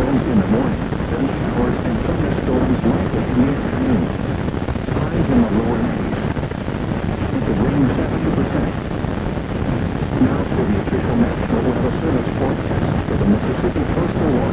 storms in the morning, early hours, and thunderstorms likely in the afternoon. Highs in the lower 90s. Chance of rain 70%. Now for the official National Weather Service forecast for the Mississippi Coastal Water.